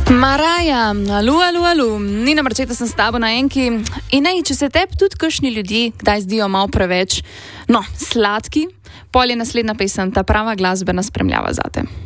Maraja, alu, Nina Marčeta sem s tabo na enki. In če se tebi tudi kakšni ljudje kdaj zdijo malo preveč, sladki, pol je naslednja pesem, ta prava glasbena spremljava zate.